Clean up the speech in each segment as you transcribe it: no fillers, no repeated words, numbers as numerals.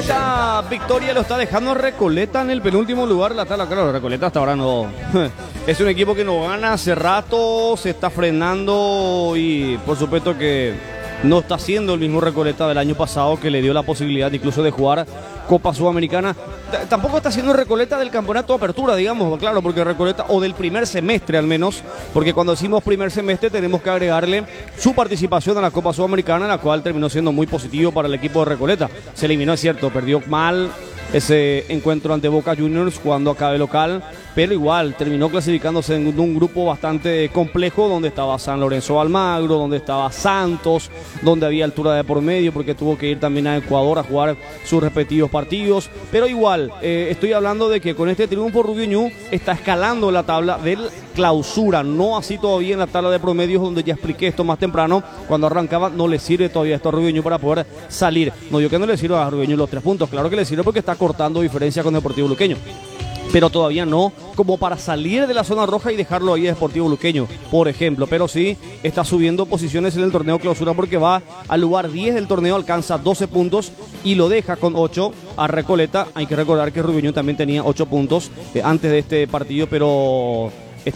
esta victoria lo está dejando Recoleta en el penúltimo lugar de la tabla. Claro, Recoleta hasta ahora no. Es un equipo que no gana hace rato, se está frenando y por supuesto que no está siendo el mismo Recoleta del año pasado que le dio la posibilidad incluso de jugar Copa Sudamericana. Tampoco está siendo Recoleta del campeonato de apertura, digamos, claro, porque Recoleta, o del primer semestre al menos, porque cuando decimos primer semestre tenemos que agregarle su participación en la Copa Sudamericana, la cual terminó siendo muy positivo para el equipo de Recoleta. Se eliminó, es cierto, perdió mal ese encuentro ante Boca Juniors cuando acaba de local, pero igual terminó clasificándose en un grupo bastante complejo donde estaba San Lorenzo Almagro, donde estaba Santos, donde había altura de por medio porque tuvo que ir también a Ecuador a jugar sus respectivos partidos, pero igual estoy hablando de que con este triunfo Rubio Ñu está escalando la tabla del clausura, no así todavía en la tabla de promedios donde ya expliqué esto más temprano, cuando arrancaba no le sirve todavía esto a Rubio Ñu para poder salir. No digo que no le sirva a Rubio Ñu los 3 puntos, claro que le sirve porque está cortando diferencia con Deportivo Luqueño, pero todavía no como para salir de la zona roja y dejarlo ahí a Deportivo Luqueño, por ejemplo, pero sí está subiendo posiciones en el torneo clausura porque va al lugar 10 del torneo, alcanza 12 puntos y lo deja con 8 a Recoleta. Hay que recordar que Rubio Ñu también tenía 8 puntos antes de este partido, pero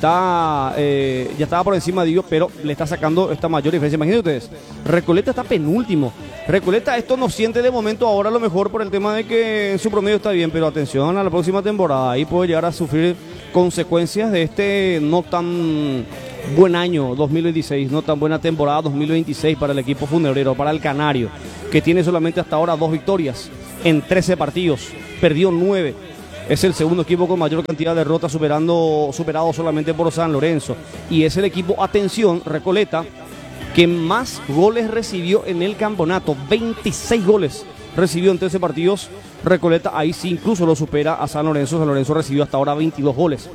ya estaba por encima de ellos, pero le está sacando esta mayor diferencia. Imagínense ustedes, Recoleta está penúltimo. Recoleta esto no siente de momento ahora a lo mejor por el tema de que en su promedio está bien, pero atención a la próxima temporada, ahí puede llegar a sufrir consecuencias de este no tan buen año 2016, no tan buena temporada 2026 para el equipo funebrero, para el Canario, que tiene solamente hasta ahora 2 victorias en 13 partidos, perdió 9. Es el segundo equipo con mayor cantidad de derrotas, superado solamente por San Lorenzo. Y es el equipo, atención, Recoleta, que más goles recibió en el campeonato. 26 goles recibió en 13 partidos. Recoleta ahí sí incluso lo supera a San Lorenzo. San Lorenzo recibió hasta ahora 22 goles.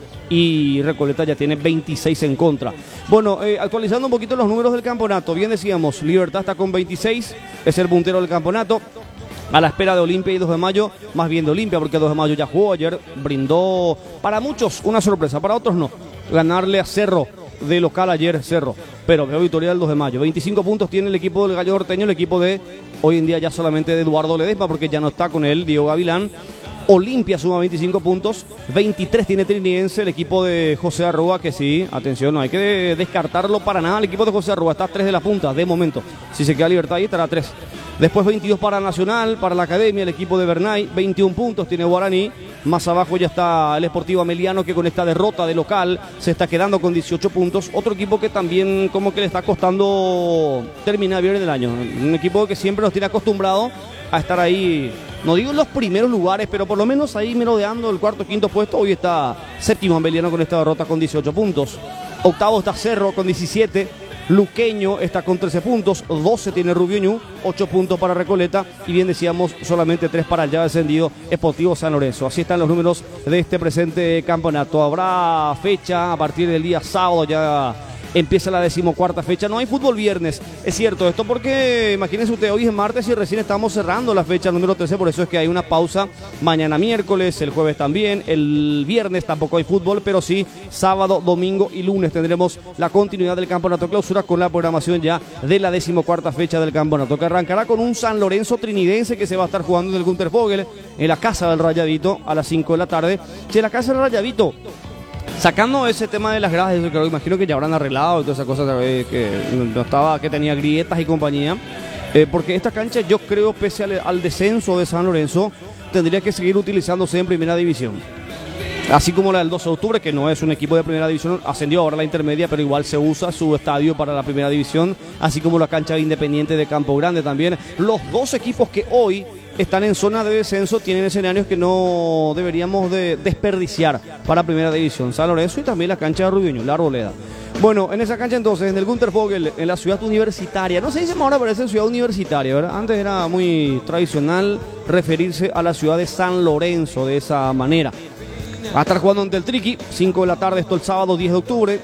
Y Recoleta ya tiene 26 en contra. Bueno, actualizando un poquito los números del campeonato. Bien decíamos, Libertad está con 26, es el puntero del campeonato. A la espera de Olimpia y 2 de mayo, más bien de Olimpia, porque 2 de mayo ya jugó ayer, brindó para muchos una sorpresa, para otros no. Ganarle a Cerro de local ayer, Cerro, pero veo victoria del 2 de mayo. 25 puntos tiene el equipo del Gallo Norteño, el equipo de hoy en día ya solamente de Eduardo Ledesma, porque ya no está con él Diego Gavilán. Olimpia suma 25 puntos, 23 tiene Trinidense, el equipo de José Arrua, que sí, atención, no hay que descartarlo para nada, el equipo de José Arrua está a 3 de la punta, de momento. Si se queda Libertad ahí estará a 3. Después 22 para Nacional, para la Academia, el equipo de Bernay, 21 puntos tiene Guaraní. Más abajo ya está el Sportivo Ameliano, que con esta derrota de local se está quedando con 18 puntos. Otro equipo que también como que le está costando terminar bien el año. Un equipo que siempre nos tiene acostumbrado a estar ahí, no digo en los primeros lugares, pero por lo menos ahí merodeando el cuarto, quinto puesto. Hoy está séptimo Ameliano con esta derrota con 18 puntos. Octavo está Cerro con 17. Luqueño está con 13 puntos, 12 tiene Rubio Ñu, 8 puntos para Recoleta y bien decíamos solamente 3 para el ya descendido Sportivo San Lorenzo. Así están los números de este presente campeonato. Habrá fecha a partir del día sábado, ya empieza la 14ª fecha. No hay fútbol viernes, es cierto esto, porque imagínense ustedes, hoy es martes y recién estamos cerrando la fecha número 13, por eso es que hay una pausa mañana miércoles, el jueves también, el viernes tampoco hay fútbol, pero sí sábado, domingo y lunes tendremos la continuidad del campeonato clausura con la programación ya de la 14ª fecha del campeonato, que arrancará con un San Lorenzo Trinidense que se va a estar jugando en el Gunter Vogel, en la casa del Rayadito a las 5 de la tarde. Che, la casa del Rayadito, sacando ese tema de las gradas, yo creo, imagino que ya habrán arreglado y todas esas cosas que no estaba, que tenía grietas y compañía, porque esta cancha yo creo, pese al descenso de San Lorenzo, tendría que seguir utilizándose en primera división. Así como la del 12 de octubre, que no es un equipo de primera división, ascendió ahora a la intermedia, pero igual se usa su estadio para la primera división, así como la cancha de Independiente de Campo Grande también. Los dos equipos que hoy están en zona de descenso tienen escenarios que no deberíamos de desperdiciar para primera división. San Lorenzo y también la cancha de Rubio Ñu, la Arboleda. Bueno, en esa cancha entonces, en el Gunter Vogel, en la ciudad universitaria, no se dice ahora, parece ciudad universitaria, ¿verdad? Antes era muy tradicional referirse a la ciudad de San Lorenzo de esa manera. Va a estar jugando ante el Triqui, 5 de la tarde, esto el sábado 10 de octubre.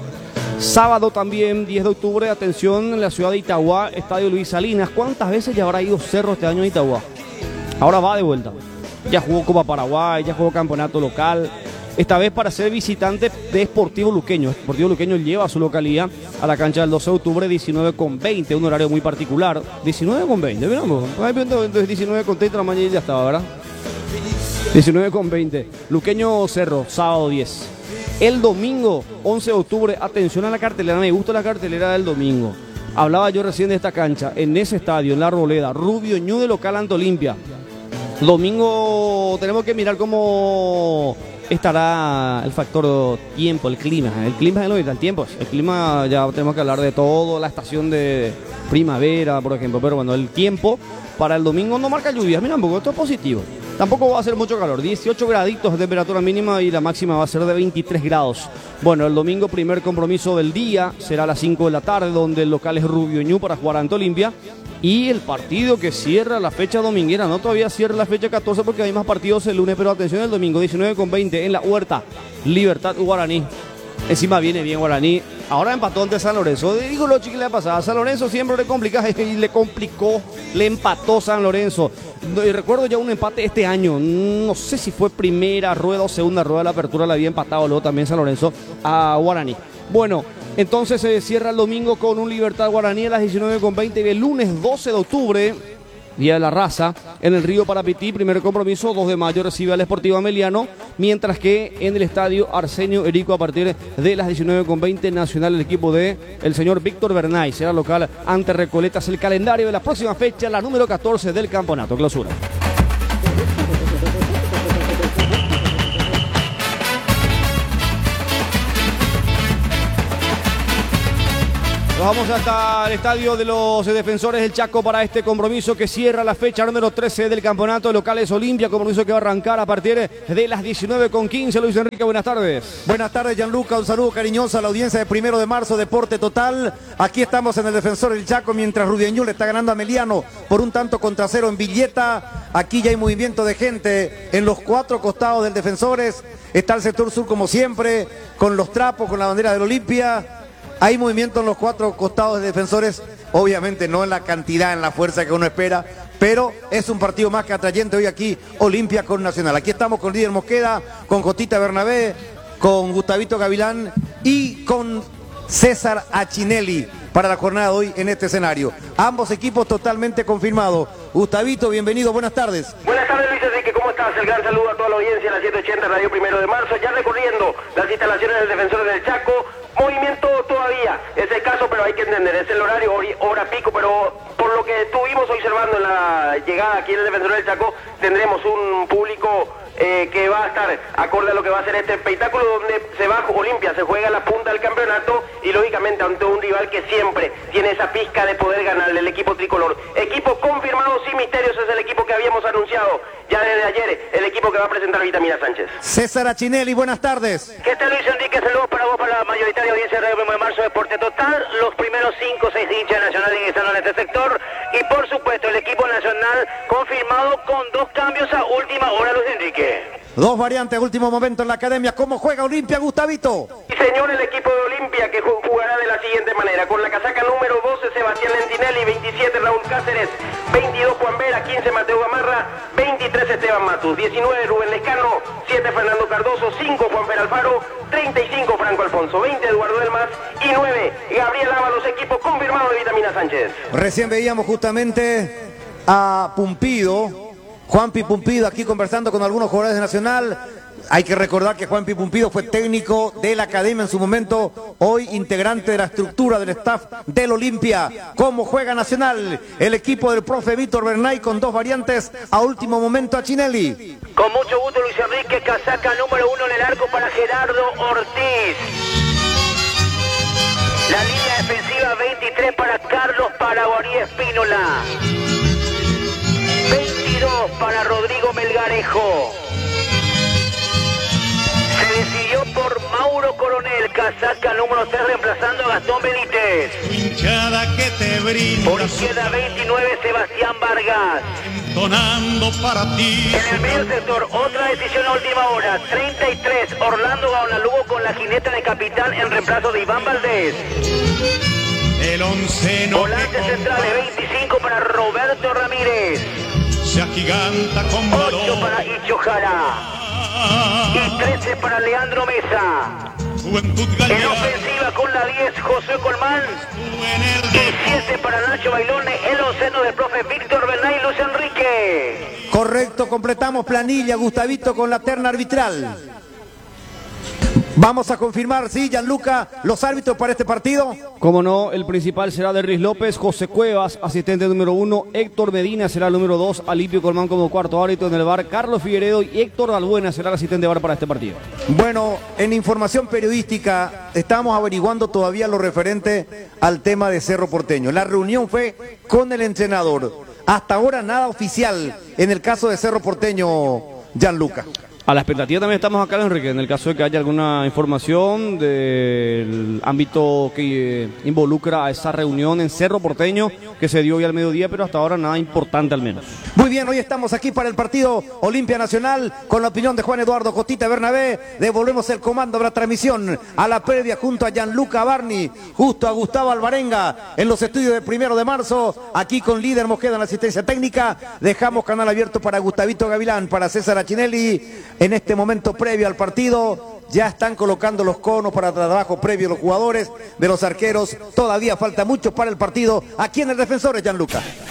Sábado también, 10 de octubre, atención, en la ciudad de Itagua, Estadio Luis Salinas. ¿Cuántas veces ya habrá ido Cerro este año a Itagua? Ahora va de vuelta. Ya jugó Copa Paraguay, ya jugó campeonato local. esta vez para ser visitante de Sportivo Luqueño. Sportivo Luqueño lleva a su localidad a la cancha del 12 de octubre, 19:20, un horario muy particular. 19:20, miramos, 19:30 de la mañana y ya estaba, ¿verdad? 19:20, Luqueño Cerro, sábado 10. El domingo, 11 de octubre, atención a la cartelera, me gusta la cartelera del domingo. Hablaba yo recién de esta cancha, en ese estadio, en La Arboleda, Rubio Ñu de local ante Olimpia. Domingo tenemos que mirar cómo estará el factor tiempo, el clima. El clima es lo que está, el tiempo. El clima ya tenemos que hablar de todo, la estación de primavera, por ejemplo. Pero bueno, el tiempo para el domingo no marca lluvias. Mira un poco, esto es positivo. Tampoco va a ser mucho calor, 18 graditos de temperatura mínima y la máxima va a ser de 23 grados. Bueno, el domingo primer compromiso del día será a las 5 de la tarde, donde el local es Rubio Ñu para jugar ante Olimpia. Y el partido que cierra la fecha dominguera, no todavía cierra la fecha 14 porque hay más partidos el lunes, pero atención el domingo, 19:20 en la Huerta, Libertad Guaraní. Encima viene bien Guaraní. Ahora empató ante San Lorenzo. Digo lo chiquillos la pasada. San Lorenzo siempre le complica y le complicó. Le empató San Lorenzo. Y recuerdo ya un empate este año. No sé si fue primera rueda o segunda rueda de la apertura. La había empatado luego también San Lorenzo a Guaraní. Bueno, entonces se cierra el domingo con un Libertad Guaraní a las 19:20. Y el lunes 12 de octubre, Día de la Raza, en el Río Parapití, primer compromiso, 2 de mayo recibe al Sportivo Ameliano, mientras que en el estadio Arsenio Erico a partir de las 19:20 Nacional el equipo de el señor Víctor Bernay será local ante Recoletas. El calendario de la próxima fecha, la número 14 del campeonato clausura. Vamos hasta el estadio de los Defensores del Chaco para este compromiso que cierra la fecha número 13 del campeonato locales Olimpia, compromiso que va a arrancar a partir de las 19:15. Luis Enrique, buenas tardes. Buenas tardes, Gianluca, un saludo cariñoso a la audiencia de 1 de marzo, Deporte Total. Aquí estamos en el Defensor del Chaco mientras Rubio Ñu le está ganando a Meliano por un tanto contra cero en Villeta. Aquí ya hay movimiento de gente en los 4 costados del Defensores. Está el sector sur como siempre, con los trapos, con la bandera del Olimpia. Hay movimiento en los 4 costados de Defensores, obviamente no en la cantidad, en la fuerza que uno espera, pero es un partido más que atrayente hoy aquí, Olimpia con Nacional. Aquí estamos con Líder Mosqueda, con Jotita Bernabé, con Gustavito Gavilán y con César Achinelli para la jornada de hoy en este escenario. Ambos equipos totalmente confirmados. Gustavito, bienvenido, buenas tardes. Buenas tardes, Luis Enrique, ¿cómo estás? El gran saludo a toda la audiencia de la 780 Radio 1 de marzo, ya recorriendo las instalaciones del Defensores del Chaco. Movimiento todavía, es el caso, pero hay que entender, es el horario, hora pico, pero por lo que estuvimos observando en la llegada aquí en el Defensor del Chaco, tendremos un público que va a estar acorde a lo que va a ser este espectáculo, donde se va Olimpia, se juega la punta del campeonato y lógicamente ante un rival que siempre tiene esa pizca de poder ganarle, el equipo tricolor. Equipo confirmado, sin misterios, es el equipo que habíamos anunciado ya desde ayer, el equipo que va a presentar Vitamina Sánchez. César Achinelli, buenas tardes. ¿Qué tal, Luis Enrique? Saludos para vos, para la mayoritaria audiencia de Radio 1 de marzo, Deporte Total, los primeros 5 o 6 hinchas nacionales ingresando en este sector y por supuesto el equipo nacional confirmado con 2 cambios a última hora, Luis Enrique. 2 variantes, último momento en la academia. ¿Cómo juega Olimpia, Gustavito? Sí, señor, el equipo de Olimpia que jugará de la siguiente manera. Con la casaca número 12, Sebastián Lentinelli, 27, Raúl Cáceres, 22, Juan Vera, 15, Mateo Gamarra, 23, Esteban Matus, 19, Rubén Lescano, 7, Fernando Cardoso, 5, Juan Fer Alfaro, 35, Franco Alfonso, 20, Eduardo Delmas y 9, Gabriel Ábalos, equipo confirmado de Vitamina Sánchez. Recién veíamos justamente a Pumpido, Juanpi Pumpido aquí conversando con algunos jugadores de Nacional. Hay que recordar que Juanpi Pumpido fue técnico de la academia en su momento, hoy integrante de la estructura del staff del Olimpia. ¿Cómo juega Nacional? El equipo del profe Víctor Bernay con 2 variantes a último momento a Chinelli. Con mucho gusto, Luis Enrique, casaca número 1 en el arco para Gerardo Ortiz. La línea defensiva 23 para Carlos Paraguarí Espínola. 22 para Rodrigo Melgarejo. Se decidió por Mauro Coronel, casaca número 3, reemplazando a Gastón Benítez. Por izquierda 29, Sebastián Vargas. Para ti. En el medio sector, otra decisión a última hora. 33, Orlando Gaonalugo con la jineta de capitán en reemplazo de Iván Valdés. El onceno. Volantes centrales 25 para Roberto Ramírez. Se agiganta con 8 valor. para Icho Jara. y 13 para Leandro Mesa. Juventud En Gallardo, ofensiva con la 10, José Colmán. en el Y 7 para Nacho Bailone, el onceno del profe Víctor Bernay y Luis Enrique. Correcto, completamos planilla, Gustavito, con la terna arbitral. Vamos a confirmar, sí, Gianluca, los árbitros para este partido. Como no, el principal será Derris López, José Cuevas, asistente número 1, Héctor Medina será el número 2, Alipio Colmán como cuarto árbitro en el VAR, Carlos Figueredo y Héctor Balbuena será el asistente de VAR para este partido. Bueno, en información periodística estamos averiguando todavía lo referente al tema de Cerro Porteño. La reunión fue con el entrenador. Hasta ahora nada oficial en el caso de Cerro Porteño, Gianluca. A la expectativa también estamos acá, Enrique, en el caso de que haya alguna información del ámbito que involucra a esa reunión en Cerro Porteño que se dio hoy al mediodía, pero hasta ahora nada importante al menos. Muy bien, hoy estamos aquí para el partido Olimpia Nacional con la opinión de Juan Eduardo Cotita Bernabé. Devolvemos el comando de la transmisión a la previa junto a Gianluca Barni, justo a Gustavo Alvarenga en los estudios de 1 de marzo, aquí con Líder Mosqueda en la asistencia técnica. Dejamos canal abierto para Gustavito Gavilán, para César Achinelli. En este momento previo al partido ya están colocando los conos para trabajo previo los jugadores de los arqueros. Todavía falta mucho para el partido aquí en el Defensores, Gianluca.